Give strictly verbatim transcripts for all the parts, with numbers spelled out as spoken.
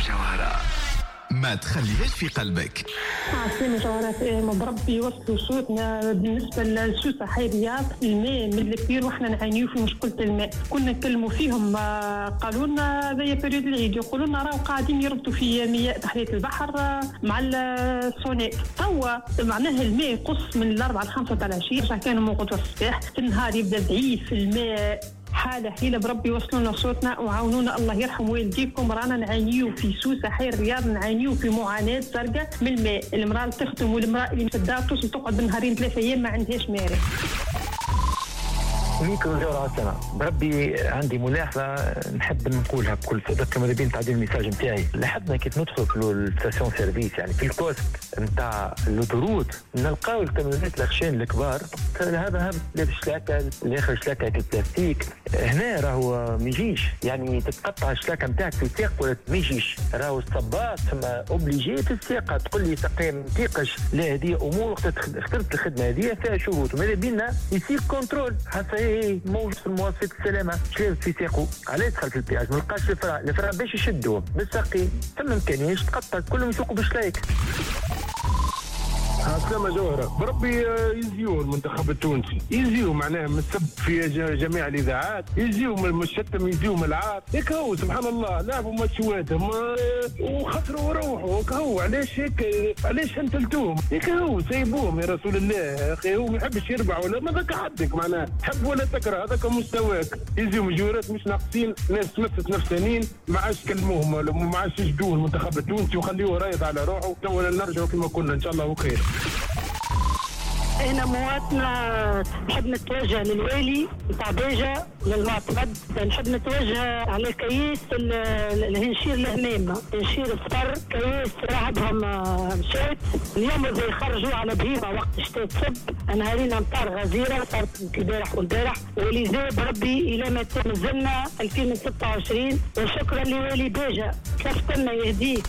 جوهرة ما تخليهاش في قلبك. عسلامة جوهرات بربي يوصلوا صوتنا بالنسبة للسوس حي الرياض. الماء من الكبير واحنا نعانيو في مشكلة الماء. كنا نكلموا فيهم قالوا لنا زي بريود العيد يقولوا لنا راهو قاعدين يربطوا في مياه تحلية البحر مع الصوني. توا معناها الماء يقص من الأربعة لخمسة تاع العشية كانوا موجود في الصباح في النهار يبدأ ضعيف الماء. حالة حيلة بربي وصلونا صوتنا وعاونونا الله يرحم والديكم. رانا نعانيو في سوسة حي الرياض نعانيو في معاناة زرقاء من الماء. المرأة اللي تخدم والمرأة اللي مشدها توصل تقعد بالنهارين ثلاثة أيام ما عندهاش ماري. ليكم جوهرة عسلامة بربي. عندي ملاحظة نحب نقولها بكل صدق كما بين تعديل الميساج نتاعي. لاحظنا كيف ندخل في الستاسيون سيرفيس يعني في الكوست نتاع اللوتوروت نلقاو الكاميونات الخشين الكبار هذا هذا لابس شلاكة الاخر شلاكة البلاستيك. هنا راهو ما يجيش يعني تتقطع الشلاكة نتاعك في الساق ولا ما يجيش. راهو الصباط ثم اوبليجي في الساقة تقول لي ساقي ما تيقش. لا هذه امور اخترت الخدمة هذه فيها شروط وماذا بينا يصير كنترول حتى موجود في المواصلات السلامة شلال في ساقه على يدخل في البياج ما لقاش الفرع الفرع باش يشدوه بالساقين ثم امكانياش تقطع كلهم يسوقوا بشلايك. عسلامة جوهرة بربي يزيو المنتخب التونسي يزيو معناه متسب في جميع الإذاعات يزيو من الشتم يزيو من العار. هيك هو سبحان الله لعبوا ماتشواتهم وخسروا وروحوا. هيك هو علاش هيك علاش انتلتوهم. هيك هو سيبوهم يا رسول الله يا أخي. هو ما يحبش يربح ولا ما ذاك حدك معناه تحب ولا تكره هذاك مستواك. يزيو مجورات مش ناقصين ناس تمثل نفسانين ما عادش كلموهم ما عادش يشدوه المنتخب التونسي وخليوه رايض على روحه. تو نرجعوا كما كنا إن شاء الله وخير. أنا مواطنة نحب نتوجه للوالي نتاع بيجا للمعتمد. نحب نتوجه على كيس الهنشير الهمام هنشير الصفر كيس رعبهم مشات اليوم إذا يخرجوا على بهيمة وقت الشتاء تصب نهارين أمطار غزيرة صارت البارح والبارح ولذا بربي إلى متى مازلنا ألفين وستة وعشرين. وشكرا لوالي بيجا كفتنا يهديك.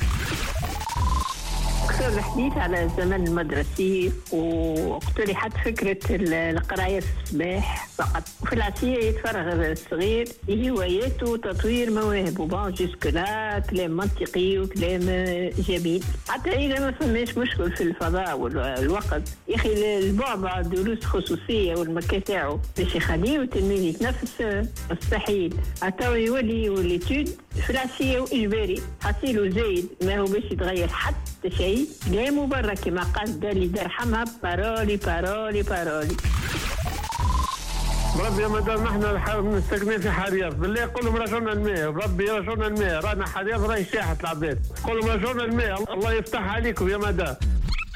أكثر الحديث على الزمن المدرسي واقترحت فكرة القراية في الصباح فقط وفي العشية يتفرغ الصغير لهواياته وتطوير مواهبه. بون جوسك لا كلام منطقي وكلام جميل حتى إذا ما فماش مشكل في الفضاء والوقت. يا أخي البعبع دروس خصوصية والمكان تاعو باش يخليه التلميذ يتنفس مستحيل. حتى يولي والإتيود في العشية وإجباري حصيله زايد ما هو باش يتغير حتى شيء. لا مبرر كما قال دالي دار حمها بارولي بارولي بارولي. بربي يا مدام احنا مستكنين في حرياض بالله قول لهم رجعونا الماء بربي رجعونا الماء رانا حرياض راهي شاحت العباد قول لهم رجعونا الماء الله يفتح عليكم يا مدام.